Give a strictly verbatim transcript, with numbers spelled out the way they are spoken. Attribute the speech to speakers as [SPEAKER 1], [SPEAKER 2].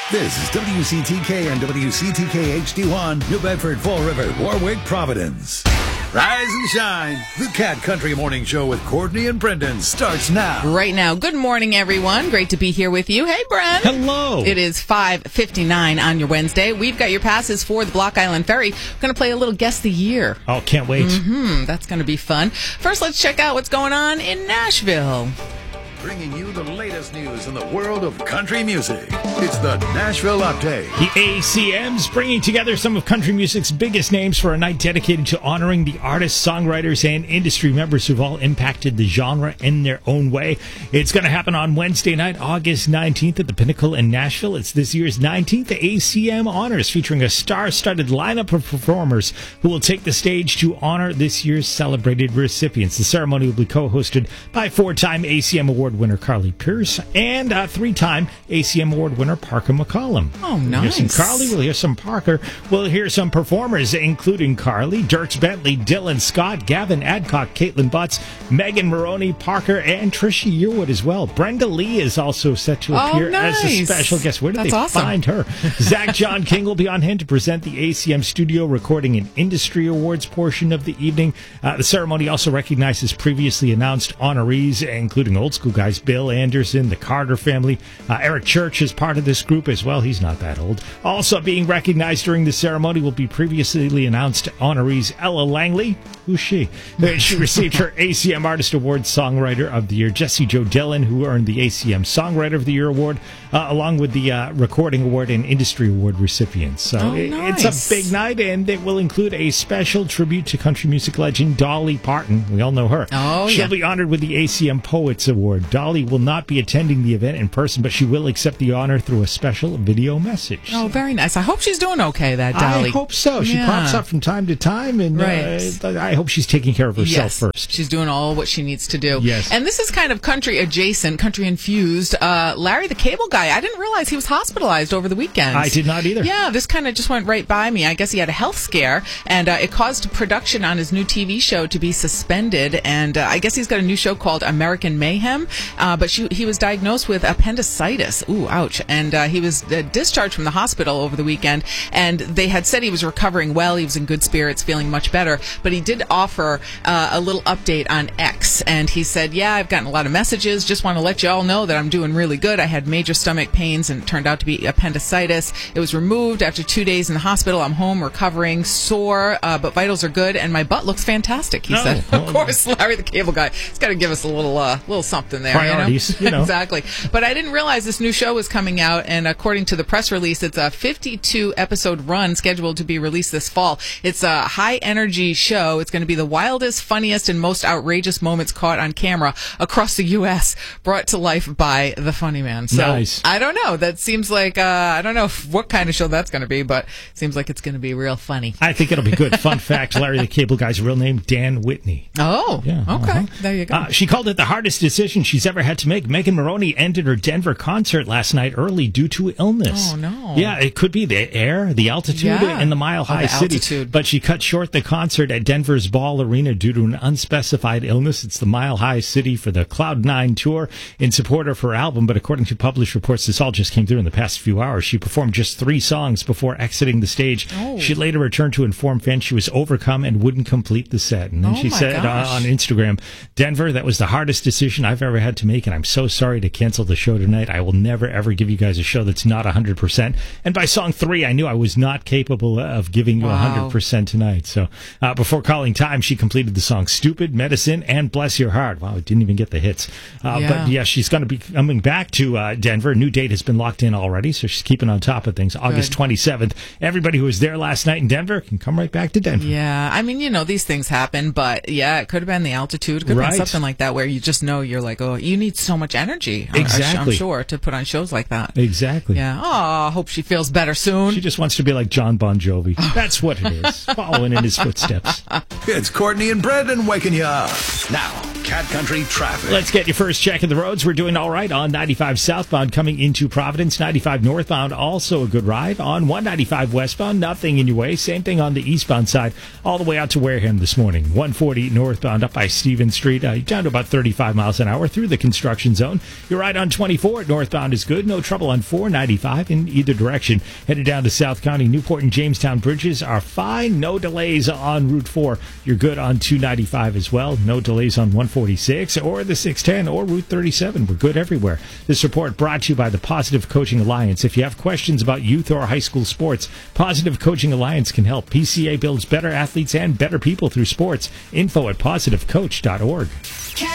[SPEAKER 1] This is W C T K and W C T K H D one, New Bedford, Fall River, Warwick, Providence. Rise and shine. The Cat Country Morning Show with Courtney and Brendan starts now.
[SPEAKER 2] Right now. Good morning, everyone. Great to be here with you. Hey, Brent.
[SPEAKER 3] Hello.
[SPEAKER 2] It is five fifty-nine on your Wednesday. We've got your passes for the Block Island Ferry. We're going to play a little Guess the Year.
[SPEAKER 3] Oh, can't wait.
[SPEAKER 2] Mm-hmm. That's going to be fun. First, let's check out what's going on in Nashville.
[SPEAKER 1] Bringing you the latest news in the world of country music. It's the Nashville Update.
[SPEAKER 3] The A C M's bringing together some of country music's biggest names for a night dedicated to honoring the artists, songwriters, and industry members who've all impacted the genre in their own way. It's going to happen on Wednesday night, August nineteenth at the Pinnacle in Nashville. It's this year's nineteenth A C M Honors, featuring a star-studded lineup of performers who will take the stage to honor this year's celebrated recipients. The ceremony will be co-hosted by four-time A C M Award winner Carly Pierce and uh, three-time A C M Award winner Parker McCollum.
[SPEAKER 2] Oh, nice.
[SPEAKER 3] We'll hear some Carly, we'll hear some Parker, we'll hear some performers, including Carly, Dierks Bentley, Dylan Scott, Gavin Adcock, Caitlin Butts, Megan Maroney, Parker, and Trisha Yearwood as well. Brenda Lee is also set to appear
[SPEAKER 2] oh, nice.
[SPEAKER 3] as a special guest. Where did
[SPEAKER 2] That's
[SPEAKER 3] they
[SPEAKER 2] awesome.
[SPEAKER 3] find her? Zach John King will be on hand to present the A C M Studio Recording and Industry Awards portion of the evening. Uh, the ceremony also recognizes previously announced honorees, including old school guys Bill Anderson, the Carter family. Uh, Eric Church is part of this group as well. He's not that old. Also being recognized during the ceremony will be previously announced honorees Ella Langley. Who's she? She received her A C M Artist Award Songwriter of the Year. Jessie Jo Dillon, who earned the A C M Songwriter of the Year award, uh, along with the uh, Recording Award and Industry Award recipients. So
[SPEAKER 2] oh,
[SPEAKER 3] it,
[SPEAKER 2] nice.
[SPEAKER 3] it's a big night, and it will include a special tribute to country music legend Dolly Parton. We all know her.
[SPEAKER 2] Oh,
[SPEAKER 3] She'll
[SPEAKER 2] yeah.
[SPEAKER 3] be honored with the A C M Poets Award. Dolly will not be attending the event in person, but she will accept the honor through a special video message.
[SPEAKER 2] Oh, very nice. I hope she's doing okay, that Dolly.
[SPEAKER 3] I hope so. She
[SPEAKER 2] Yeah.
[SPEAKER 3] pops up from time to time, and
[SPEAKER 2] Right.
[SPEAKER 3] uh, I hope she's taking care of herself
[SPEAKER 2] yes.
[SPEAKER 3] first.
[SPEAKER 2] She's doing all what she needs to do.
[SPEAKER 3] Yes.
[SPEAKER 2] And this is kind of country adjacent, country infused. Uh, Larry the Cable Guy, I didn't realize he was hospitalized over the weekend.
[SPEAKER 3] I did not either.
[SPEAKER 2] Yeah, this kind of just went right by me. I guess he had a health scare, and uh, it caused production on his new T V show to be suspended. And uh, I guess he's got a new show called American Mayhem. Uh, but she, he was diagnosed with appendicitis. Ooh, ouch. And uh, he was uh, discharged from the hospital over the weekend. And they had said he was recovering well. He was in good spirits, feeling much better. But he did offer uh, a little update on X. And he said, yeah, I've gotten a lot of messages. Just want to let you all know that I'm doing really good. I had major stomach pains, and it turned out to be appendicitis. It was removed after two days in the hospital. I'm home recovering, sore, uh, but vitals are good, and my butt looks fantastic, he
[SPEAKER 3] Oh,
[SPEAKER 2] said.
[SPEAKER 3] well,
[SPEAKER 2] Of course, Larry the Cable Guy. He's got to give us a little uh, little something there.
[SPEAKER 3] Priorities,
[SPEAKER 2] you know?
[SPEAKER 3] you know.
[SPEAKER 2] Exactly. But I didn't realize this new show was coming out, and according to the press release, it's a fifty-two episode run scheduled to be released this fall. It's a high-energy show. It's going to be the wildest, funniest, and most outrageous moments caught on camera across the U S, brought to life by the Funny Man. So,
[SPEAKER 3] Nice.
[SPEAKER 2] I don't know. That seems like, uh, I don't know what kind of show that's going to be, but it seems like it's going to be real funny.
[SPEAKER 3] I think it'll be good. Fun fact, Larry the Cable Guy's real name, Dan Whitney.
[SPEAKER 2] Oh,
[SPEAKER 3] Yeah,
[SPEAKER 2] okay.
[SPEAKER 3] uh-huh.
[SPEAKER 2] There you go.
[SPEAKER 3] Uh, she called it the hardest decision she's ever had to make. Megan Maroney ended her Denver concert last night early due to illness.
[SPEAKER 2] Oh, no.
[SPEAKER 3] Yeah, it could be the air, the altitude,
[SPEAKER 2] Yeah.
[SPEAKER 3] and the Mile
[SPEAKER 2] Oh,
[SPEAKER 3] High
[SPEAKER 2] the
[SPEAKER 3] City.
[SPEAKER 2] altitude.
[SPEAKER 3] But she cut short the concert at Denver's Ball Arena due to an unspecified illness. It's the Mile High City for the Cloud Nine tour in support of her album. But according to published reports, this all just came through in the past few hours. She performed just three songs before exiting the stage.
[SPEAKER 2] Oh.
[SPEAKER 3] She later returned to inform fans she was overcome and wouldn't complete the set. And then
[SPEAKER 2] Oh,
[SPEAKER 3] she
[SPEAKER 2] my
[SPEAKER 3] said uh,
[SPEAKER 2] gosh.
[SPEAKER 3] on Instagram, Denver, that was the hardest decision I've ever had to make, and I'm so sorry to cancel the show tonight. I will never, ever give you guys a show that's not one hundred percent. And by song three, I knew I was not capable of giving you
[SPEAKER 2] Wow.
[SPEAKER 3] one hundred percent tonight. So uh, before calling time, she completed the song Stupid, Medicine, and Bless Your Heart. Wow, it didn't even get the hits. Uh,
[SPEAKER 2] Yeah.
[SPEAKER 3] But yeah, she's going to be coming back to uh, Denver. A new date has been locked in already, so she's keeping on top of things. August twenty-seventh. Everybody who was there last night in Denver can come right back to Denver.
[SPEAKER 2] Yeah, I mean, you know, these things happen, but yeah, it could have been the altitude. It could have
[SPEAKER 3] Right.
[SPEAKER 2] been something like that where you just know you're like, oh, you need so much energy. I'm-
[SPEAKER 3] Exactly.
[SPEAKER 2] I'm sure, to put on shows like that.
[SPEAKER 3] Exactly.
[SPEAKER 2] Yeah. Oh, hope she feels better soon.
[SPEAKER 3] She just wants to be like John Bon Jovi. That's what it is. Following in his footsteps.
[SPEAKER 1] It's Courtney and Brendan waking you up. Now, Cat Country traffic.
[SPEAKER 3] Let's get your first check of the roads. We're doing all right on ninety-five southbound coming into Providence. ninety-five northbound, also a good ride. On one ninety-five westbound, nothing in your way. Same thing on the eastbound side, all the way out to Wareham this morning. one forty northbound up by Stevens Street, uh, down to about thirty-five miles an hour through the construction zone. Your ride on twenty-four northbound is good. No trouble on four ninety-five in either direction. Headed down to South County, Newport and Jamestown bridges are fine. No delays on Route four. You're good on two ninety-five as well. No delays on one forty-six or the six ten or Route thirty-seven. We're good everywhere. This report brought to you by the Positive Coaching Alliance. If you have questions about youth or high school sports, Positive Coaching Alliance can help. P C A builds better athletes and better people through sports. Info at positive coach dot org.